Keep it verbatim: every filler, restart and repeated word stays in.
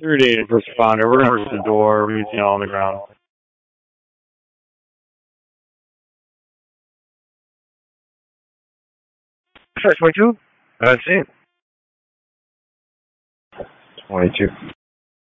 three to eight, first responder. We're going to the door. We can see all on the ground. Sorry, twenty-two? I see. twenty-two.